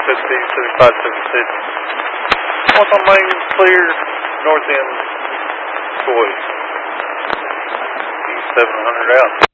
7576. What's on main clear, north end, choice. 700 out.